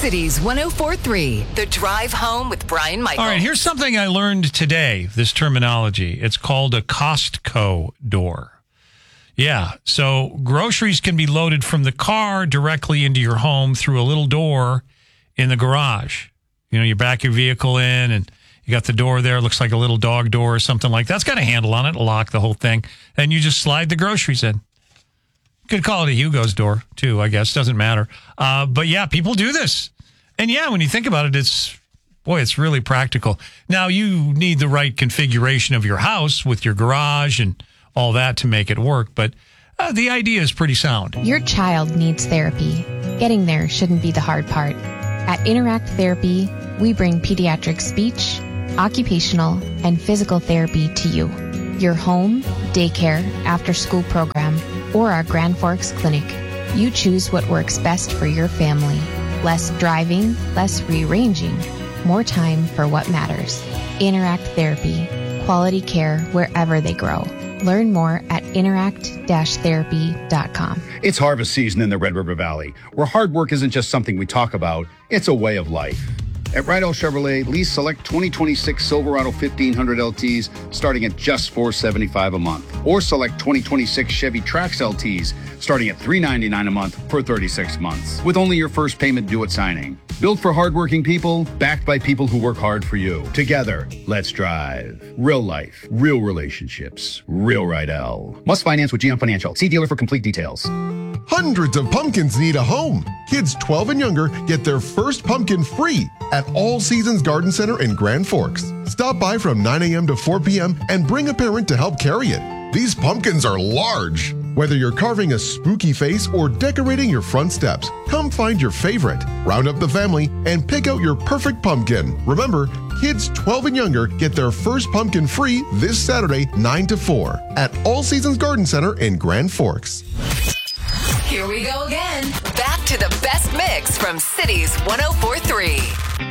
Cities 104.3, The Drive Home with Brian Michael. All right, here's something I learned today, this terminology. It's called a Costco door. Yeah, so groceries can be loaded from the car directly into your home through a little door in the garage. You know, you back your vehicle in and you got the door there. It looks like a little dog door or something like that. It's got a handle on it, a lock, the whole thing. And you just slide the groceries in. Could call it a Hugo's door, too, I guess. Doesn't matter. But yeah, people do this. And yeah, when you think about it, it's really practical. Now, you need the right configuration of your house with your garage and all that to make it work. But the idea is pretty sound. Your child needs therapy. Getting there shouldn't be the hard part. At Interact Therapy, we bring pediatric speech, occupational, and physical therapy to you. Your home, daycare, after-school program, or our Grand Forks Clinic. You choose what works best for your family. Less driving, less rearranging, more time for what matters. Interact Therapy. Quality care wherever they grow. Learn more at interact-therapy.com. It's harvest season in the Red River Valley, where hard work isn't just something we talk about, it's a way of life. At Rydell Chevrolet, lease select 2026 Silverado 1500 LTs starting at just $475 a month. Or select 2026 Chevy Trax LTs starting at $399 a month for 36 months. With only your first payment due at signing. Built for hardworking people, backed by people who work hard for you. Together, let's drive. Real life, real relationships, real Rydell. Must finance with GM Financial. See dealer for complete details. Hundreds of pumpkins need a home. Kids 12 and younger get their first pumpkin free at All Seasons Garden Center in Grand Forks. Stop by from 9 a.m. to 4 p.m. and bring a parent to help carry it. These pumpkins are large. Whether you're carving a spooky face or decorating your front steps, come find your favorite, round up the family, and pick out your perfect pumpkin. Remember, kids 12 and younger get their first pumpkin free this Saturday, 9 to 4 at All Seasons Garden Center in Grand Forks. Here we go again. Back to the best mix from Cities 104.3.